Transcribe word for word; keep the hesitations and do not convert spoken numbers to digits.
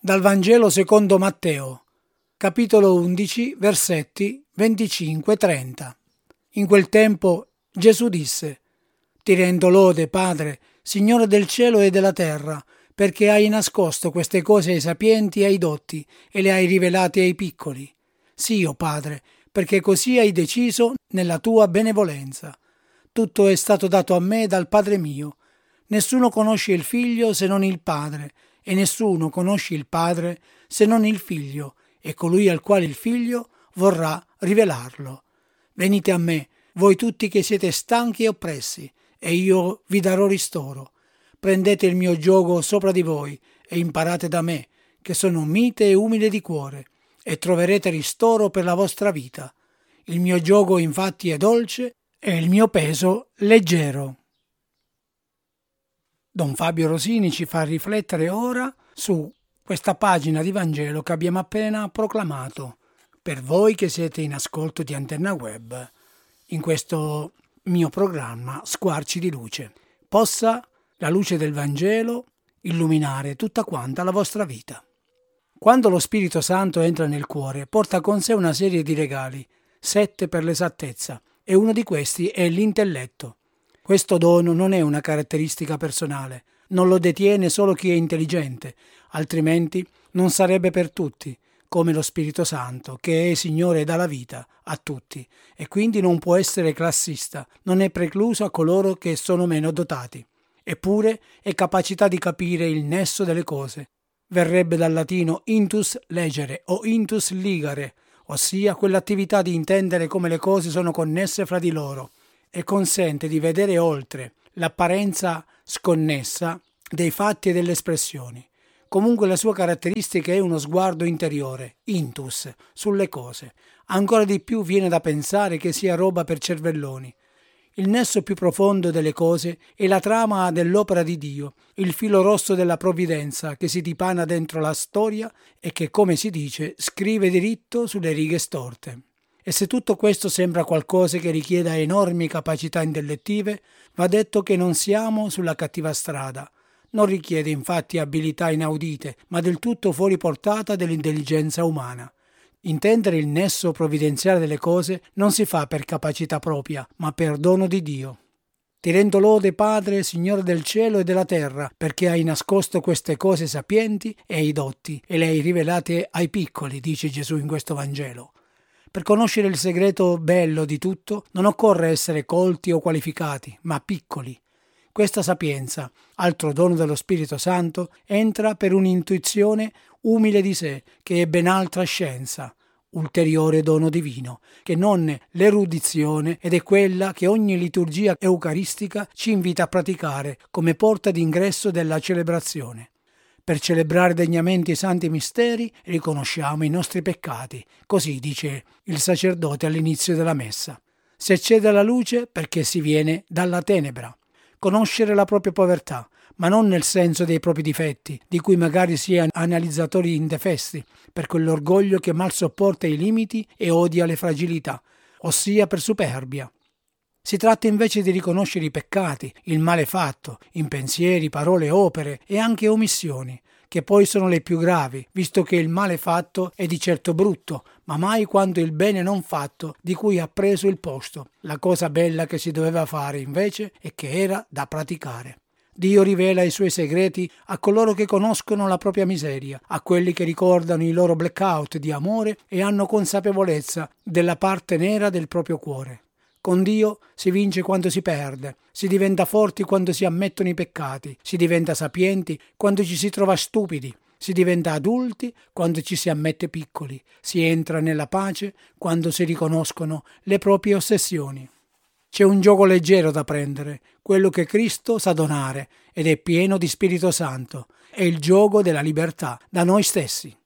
Dal Vangelo secondo Matteo, capitolo undici, versetti venticinque trenta. In quel tempo Gesù disse: Ti rendo lode, Padre, Signore del cielo e della terra, perché hai nascosto queste cose ai sapienti e ai dotti e le hai rivelate ai piccoli. Sì, o Padre, perché così hai deciso nella tua benevolenza. Tutto è stato dato a me dal Padre mio. Nessuno conosce il Figlio se non il Padre, e nessuno conosce il Padre se non il Figlio, e colui al quale il Figlio vorrà rivelarlo. Venite a me, voi tutti che siete stanchi e oppressi, e io vi darò ristoro. Prendete il mio giogo sopra di voi e imparate da me, che sono mite e umile di cuore, e troverete ristoro per la vostra vita. Il mio giogo infatti è dolce e il mio peso leggero. Don Fabio Rosini ci fa riflettere ora su questa pagina di Vangelo che abbiamo appena proclamato per voi che siete in ascolto di Antenna Web in questo mio programma Squarci di Luce. Possa la luce del Vangelo illuminare tutta quanta la vostra vita. Quando lo Spirito Santo entra nel cuore, porta con sé una serie di regali, sette per l'esattezza, e uno di questi è l'intelletto. Questo dono non è una caratteristica personale, non lo detiene solo chi è intelligente, altrimenti non sarebbe per tutti, come lo Spirito Santo, che è Signore e dà la vita a tutti, e quindi non può essere classista, non è precluso a coloro che sono meno dotati. Eppure è capacità di capire il nesso delle cose. Verrebbe dal latino intus legere o intus ligare, ossia quell'attività di intendere come le cose sono connesse fra di loro, e consente di vedere oltre l'apparenza sconnessa dei fatti e delle espressioni. Comunque la sua caratteristica è uno sguardo interiore, intus, sulle cose. Ancora di più viene da pensare che sia roba per cervelloni. Il nesso più profondo delle cose è la trama dell'opera di Dio, il filo rosso della provvidenza che si dipana dentro la storia e che, come si dice, scrive diritto sulle righe storte. E se tutto questo sembra qualcosa che richieda enormi capacità intellettive, va detto che non siamo sulla cattiva strada. Non richiede infatti abilità inaudite, ma del tutto fuori portata dell'intelligenza umana. Intendere il nesso provvidenziale delle cose non si fa per capacità propria, ma per dono di Dio. Ti rendo lode, Padre, Signore del cielo e della terra, perché hai nascosto queste cose sapienti e ai dotti e le hai rivelate ai piccoli, dice Gesù in questo Vangelo. Per conoscere il segreto bello di tutto non occorre essere colti o qualificati, ma piccoli. Questa sapienza, altro dono dello Spirito Santo, entra per un'intuizione umile di sé, che è ben altra scienza, ulteriore dono divino, che non l'erudizione, ed è quella che ogni liturgia eucaristica ci invita a praticare come porta d'ingresso della celebrazione. Per celebrare degnamente i santi misteri riconosciamo i nostri peccati, così dice il sacerdote all'inizio della messa. Si accede alla luce perché si viene dalla tenebra. Conoscere la propria povertà, ma non nel senso dei propri difetti, di cui magari si è analizzatori indefessi, per quell'orgoglio che mal sopporta i limiti e odia le fragilità, ossia per superbia. Si tratta invece di riconoscere i peccati, il male fatto, in pensieri, parole, opere e anche omissioni, che poi sono le più gravi, visto che il male fatto è di certo brutto, ma mai quanto il bene non fatto di cui ha preso il posto. La cosa bella che si doveva fare invece e che era da praticare. Dio rivela i suoi segreti a coloro che conoscono la propria miseria, a quelli che ricordano i loro blackout di amore e hanno consapevolezza della parte nera del proprio cuore. Con Dio si vince quando si perde, si diventa forti quando si ammettono i peccati, si diventa sapienti quando ci si trova stupidi, si diventa adulti quando ci si ammette piccoli, si entra nella pace quando si riconoscono le proprie ossessioni. C'è un gioco leggero da prendere, quello che Cristo sa donare ed è pieno di Spirito Santo, è il gioco della libertà da noi stessi.